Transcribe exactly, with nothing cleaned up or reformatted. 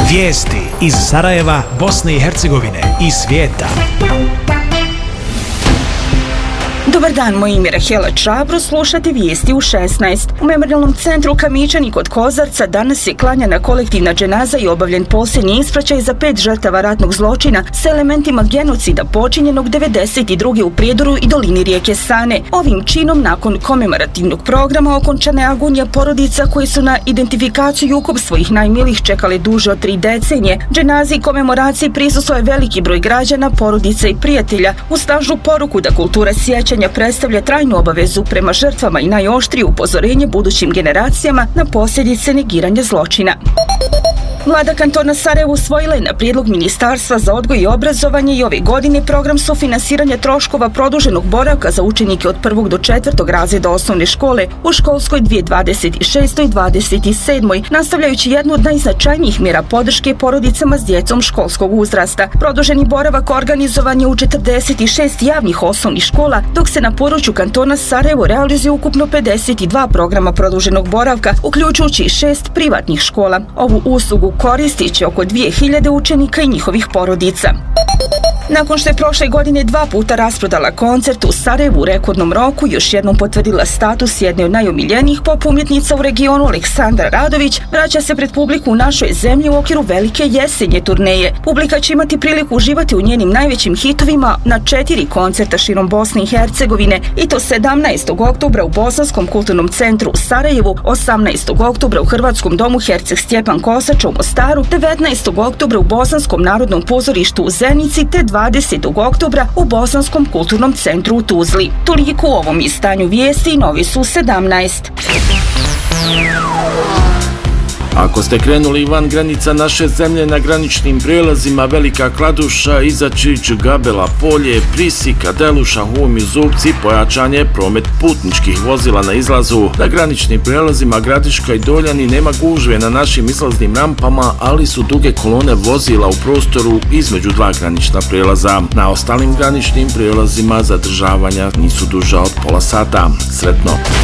Vijesti iz Sarajeva, Bosne i Hercegovine i svijeta. Dobar dan, moje ime je Rahela Čabro, slušate vijesti u šesnaest. U Memorijalnom centru Kamičani kod Kozarca danas je klanjana kolektivna dženaza i obavljen posljednji ispraćaj za pet žrtava ratnog zločina s elementima genocida počinjenog devedeset druge u Prijedoru i dolini rijeke Sane. Ovim činom, nakon komemorativnog programa, okončana je agonija porodica koji su na identifikaciju i ukop svojih najmilijih čekali duže od tri decenije. Dženazi i komemoraciji prisustvuje veliki broj građana, porodica i prijatelja, uz snažnu poruku da kultura sjećanja predstavlja trajnu obavezu prema žrtvama i najoštrije upozorenje budućim generacijama na posljedice negiranja zločina. Vlada kantona Sarajevo usvojila je na prijedlog Ministarstva za odgoj i obrazovanje i ove godine program sufinansiranja troškova produženog boravka za učenike od prvog do četvrtog razreda osnovne škole u školskoj dvije tisuće dvadeset šestoj dvadeset sedmoj, nastavljajući jednu od najznačajnijih mjera podrške porodicama s djecom školskog uzrasta. Produženi boravak organizovan je u četrdeset šest javnih osnovnih škola, dok se na području kantona Sarajevo realizuje ukupno pedeset dva programa produženog boravka, uključujući i šest privatnih škola. Ovu uslugu koristit će oko dvije hiljade učenika i njihovih porodica. Nakon što je prošle godine dva puta rasprodala koncert u Sarajevu u rekordnom roku, još jednom potvrdila status jedne od najomiljenijih pop umjetnica u regionu, Aleksandra Radović vraća se pred publiku u našoj zemlji u okviru velike jesenje turneje. Publika će imati priliku uživati u njenim najvećim hitovima na četiri koncerta širom Bosne i Hercegovine, i to sedamnaestog oktobra u Bosanskom kulturnom centru u Sarajevu, osamnaestog oktobra u Hrvatskom domu Herceg Stjepan Kosača u Mostaru, devetnaestog oktobra u Bosanskom narodnom pozorištu u Zenici te dvadesetog oktobra u Bosanskom kulturnom centru u Tuzli. Toliko u ovom izdanju vijesti i novi su sedamnaest. Ako ste krenuli van granica naše zemlje na graničnim prijelazima Velika Kladuša, Izačić, Gabela Polje, Prisika, Deluša, Hum i Zubci, pojačan je promet putničkih vozila na izlazu. Na graničnim prijelazima Gradiška i Doljani nema gužve na našim izlaznim rampama, ali su duge kolone vozila u prostoru između dva granična prijelaza. Na ostalim graničnim prijelazima zadržavanja nisu duža od pola sata. Sretno!